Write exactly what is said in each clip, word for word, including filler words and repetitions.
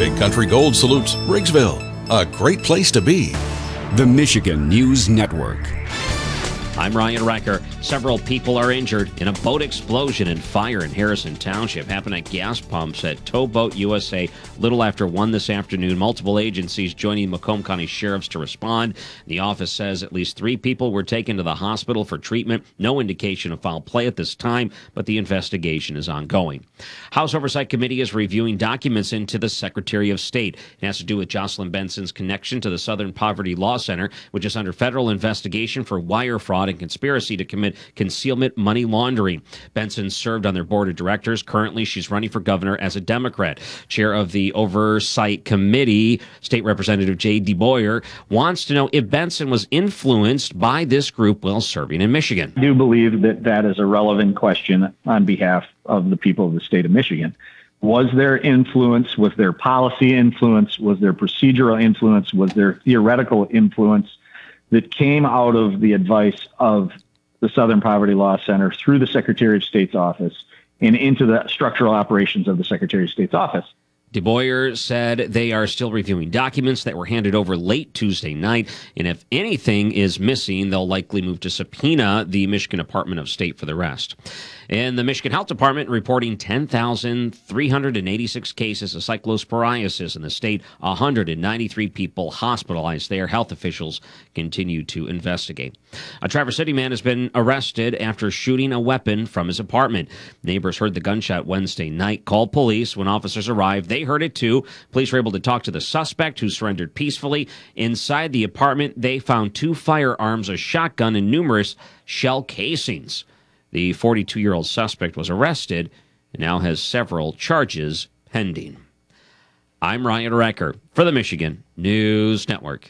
Big Country Gold salutes Briggsville, a great place to be. The Michigan News Network. I'm Ryan Recker. Several people are injured in a boat explosion and fire in Harrison Township. Happened at gas pumps at Towboat U S A little after one this afternoon. Multiple agencies joining Macomb County Sheriffs to respond. The office says at least three people were taken to the hospital for treatment. No indication of foul play at this time, but the investigation is ongoing. House Oversight Committee is reviewing documents into the Secretary of State. It has to do with Jocelyn Benson's connection to the Southern Poverty Law Center, which is under federal investigation for wire fraud and conspiracy to commit concealment money laundering. Benson served on their board of directors. Currently, she's running for governor as a Democrat. Chair of the Oversight Committee, State Representative Jay DeBoyer, wants to know if Benson was influenced by this group while serving in Michigan. I do believe that that is a relevant question on behalf of the people of the state of Michigan. Was there influence? Was there policy influence? Was there procedural influence? Was there theoretical influence that came out of the advice of the Southern Poverty Law Center through the Secretary of State's office and into the structural operations of the Secretary of State's office? DeBoyer said they are still reviewing documents that were handed over late Tuesday night, and if anything is missing, they'll likely move to subpoena the Michigan Department of State for the rest. And the Michigan Health Department reporting ten thousand three hundred eighty-six cases of cyclosporiasis in the state, one hundred ninety-three people hospitalized there. Health officials continue to investigate. A Traverse City man has been arrested after shooting a weapon from his apartment. Neighbors heard the gunshot Wednesday night, called police. When officers arrived, they heard it too. Police were able to talk to the suspect, who surrendered peacefully. Inside the apartment, they found two firearms, a shotgun, and numerous shell casings. The forty-two-year-old suspect was arrested and now has several charges pending. I'm Ryan Recker for the Michigan News Network.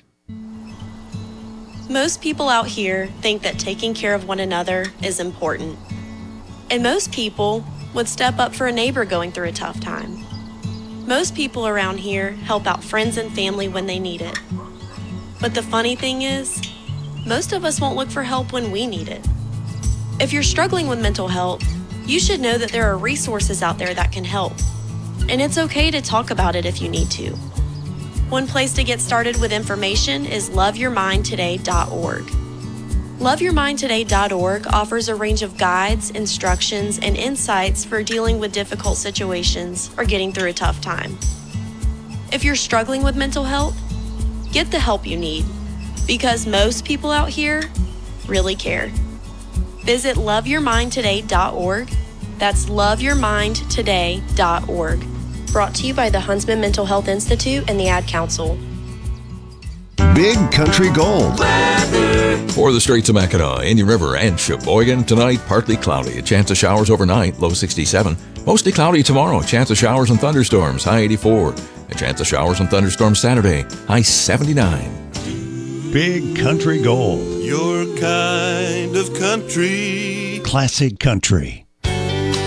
Most people out here think that taking care of one another is important. And most people would step up for a neighbor going through a tough time. Most people around here help out friends and family when they need it. But the funny thing is, most of us won't look for help when we need it. If you're struggling with mental health, you should know that there are resources out there that can help. And it's okay to talk about it if you need to. One place to get started with information is love your mind today dot org. love your mind today dot org offers a range of guides, instructions, and insights for dealing with difficult situations or getting through a tough time. If you're struggling with mental health, get the help you need, because most people out here really care. Visit love your mind today dot org. That's love your mind today dot org. Brought to you by the Huntsman Mental Health Institute and the Ad Council. Big Country Gold. For the Straits of Mackinac, Indian River, and Sheboygan, tonight partly cloudy. A chance of showers overnight, low sixty-seven. Mostly cloudy tomorrow. A chance of showers and thunderstorms, high eighty-four. A chance of showers and thunderstorms Saturday, high seventy-nine. Big Country Gold. Your kind of country. Classic country.